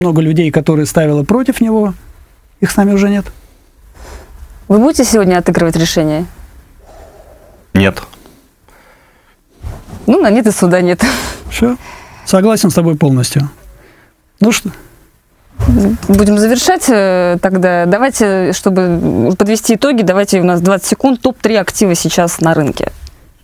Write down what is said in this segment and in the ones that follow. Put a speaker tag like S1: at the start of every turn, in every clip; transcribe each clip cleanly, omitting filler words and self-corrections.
S1: Много людей, которые ставило против него, их с нами уже нет.
S2: Вы будете сегодня отыгрывать решение?
S3: Нет.
S2: Ну, на нет и суда нет.
S1: Все. Согласен с тобой полностью. Ну что?
S2: Будем завершать тогда. Давайте, чтобы подвести итоги, давайте у нас 20 секунд. Топ-3 актива сейчас на рынке.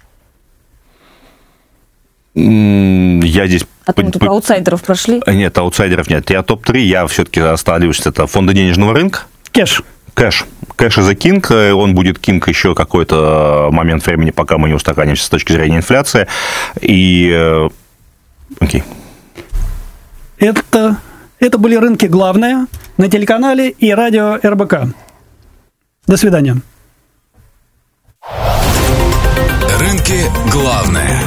S3: Я здесь...
S2: А то мы тут аутсайдеров прошли.
S3: Нет, аутсайдеров нет. Я топ-3, я все-таки остановлюсь. Это фонды денежного рынка.
S1: Кэш.
S3: Кэш и за кинг. Он будет кинг еще какой-то момент времени, пока мы не устаканимся с точки зрения инфляции. И... Окей.
S1: Это были рынки главные на телеканале и радио РБК. До свидания.
S4: Рынки главные.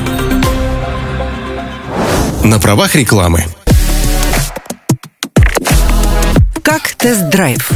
S4: На правах рекламы.
S5: Как тест-драйв?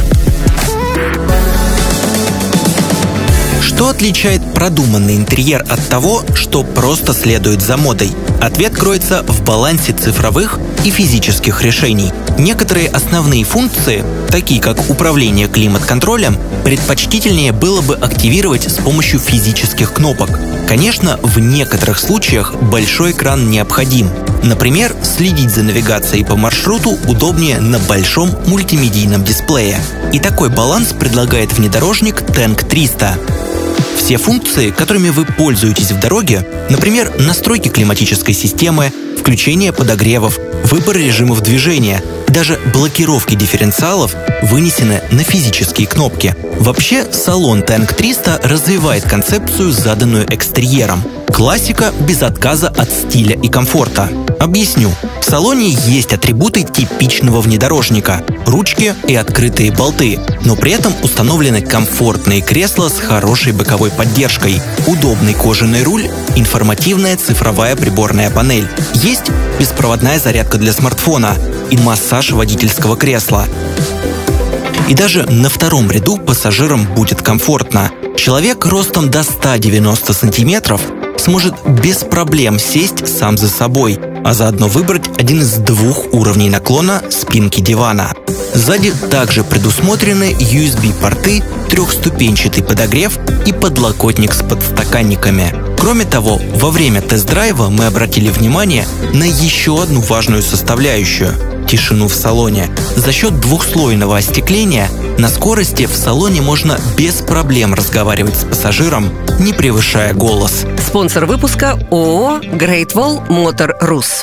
S5: Что отличает продуманный интерьер от того, что просто следует за модой? Ответ кроется в балансе цифровых и физических решений. Некоторые основные функции, такие как управление климат-контролем, предпочтительнее было бы активировать с помощью физических кнопок. Конечно, в некоторых случаях большой экран необходим. Например, следить за навигацией по маршруту удобнее на большом мультимедийном дисплее. И такой баланс предлагает внедорожник Tank 300. Все функции, которыми вы пользуетесь в дороге, например, настройки климатической системы, включение подогревов, выбор режимов движения, даже блокировки дифференциалов вынесены на физические кнопки. Вообще, салон Tank 300 развивает концепцию, заданную экстерьером. Классика без отказа от стиля и комфорта. Объясню. В салоне есть атрибуты типичного внедорожника – ручки и открытые болты, но при этом установлены комфортные кресла с хорошей боковой поддержкой, удобный кожаный руль, информативная цифровая приборная панель. Есть беспроводная зарядка для смартфона и массаж водительского кресла. И даже на втором ряду пассажирам будет комфортно. Человек ростом до 190 сантиметров сможет без проблем сесть сам за собой, а заодно выбрать один из 2 уровней наклона спинки дивана. Сзади также предусмотрены USB-порты, 3-ступенчатый подогрев и подлокотник с подстаканниками. Кроме того, во время тест-драйва мы обратили внимание на еще одну важную составляющую – тишину в салоне. За счет двухслойного остекления на скорости в салоне можно без проблем разговаривать с пассажиром, не превышая голос.
S6: Спонсор выпуска ООО Great Wall Motor Rus.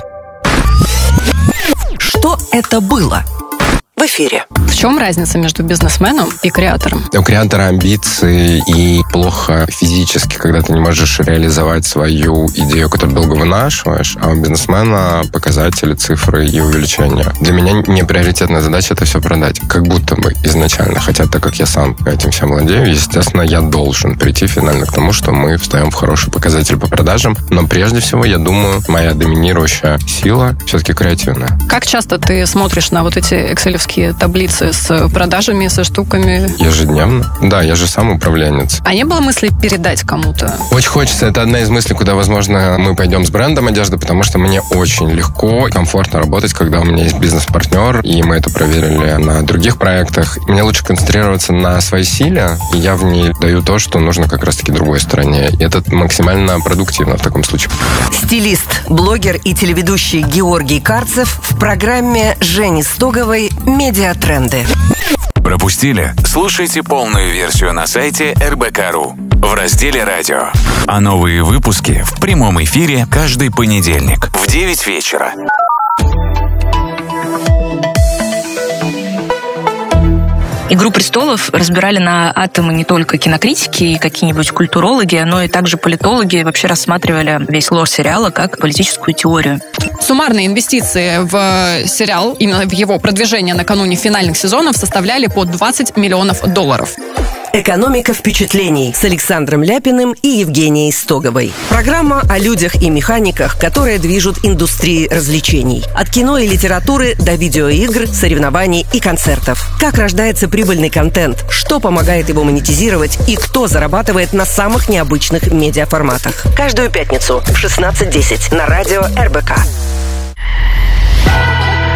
S6: Что это было? В эфире.
S7: В чем разница между бизнесменом и креатором?
S8: У креатора амбиции и плохо физически, когда ты не можешь реализовать свою идею, которую долго вынашиваешь, а у бизнесмена показатели, цифры и увеличения. Для меня не приоритетная задача это все продать. Как будто бы изначально. Хотя так как я сам этим всем владею, естественно, я должен прийти финально к тому, что мы встаем в хороший показатель по продажам. Но прежде всего, я думаю, моя доминирующая сила все-таки креативная.
S7: Как часто ты смотришь на вот эти экселевские таблицы с продажами, со штуками?
S8: Ежедневно. Да, я же сам управленец.
S7: А не было мысли передать кому-то?
S8: Очень хочется. Это одна из мыслей, куда, возможно, мы пойдем с брендом одежды, потому что мне очень легко и комфортно работать, когда у меня есть бизнес-партнер, и мы это проверили на других проектах. Мне лучше концентрироваться на своей силе, и я в ней даю то, что нужно как раз-таки другой стороне. И это максимально продуктивно в таком случае.
S6: Стилист, блогер и телеведущий Георгий Карцев в программе Жени Стоговой «Медиатренды».
S4: Пропустили? Слушайте полную версию на сайте РБК.ру в разделе «Радио». А новые выпуски в прямом эфире каждый понедельник в 9 вечера.
S9: «Игру престолов» разбирали на атомы не только кинокритики и какие-нибудь культурологи, но и также политологи вообще рассматривали весь лор сериала как политическую теорию.
S7: Суммарные инвестиции в сериал, именно в его продвижение накануне финальных сезонов, составляли по $20 миллионов.
S6: «Экономика впечатлений» с Александром Ляпиным и Евгенией Стоговой. Программа о людях и механиках, которые движут индустрией развлечений. От кино и литературы до видеоигр, соревнований и концертов. Как рождается прибыльный контент, что помогает его монетизировать и кто зарабатывает на самых необычных медиаформатах. Каждую пятницу в 16:10 на радио РБК.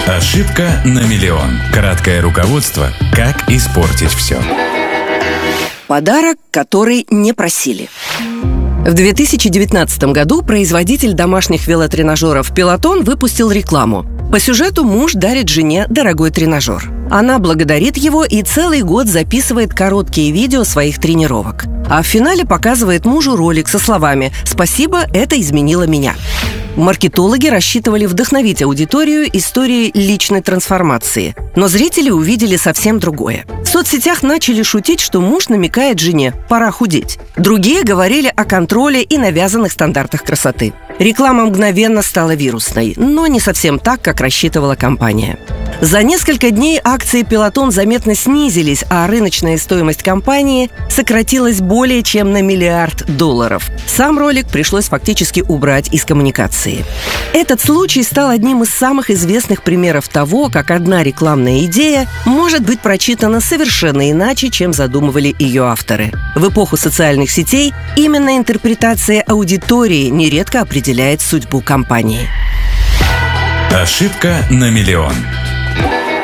S4: Ошибка на миллион. Краткое руководство «Как испортить все».
S6: Подарок, который не просили. В 2019 году производитель домашних велотренажеров «Пелотон» выпустил рекламу. По сюжету муж дарит жене дорогой тренажер. Она благодарит его и целый год записывает короткие видео своих тренировок. А в финале показывает мужу ролик со словами «Спасибо, это изменило меня». Маркетологи рассчитывали вдохновить аудиторию историей личной трансформации. Но зрители увидели совсем другое. В соцсетях начали шутить, что муж намекает жене «пора худеть». Другие говорили о контроле и навязанных стандартах красоты. Реклама мгновенно стала вирусной, но не совсем так, как рассчитывала компания. За несколько дней акции «Пелотон» заметно снизились, а рыночная стоимость компании сократилась более чем на $1 миллиард. Сам ролик пришлось фактически убрать из коммуникации. Этот случай стал одним из самых известных примеров того, как одна рекламная идея может быть прочитана совершенно иначе, чем задумывали ее авторы. В эпоху социальных сетей именно интерпретация аудитории нередко определяет судьбу компании.
S4: Ошибка на миллион.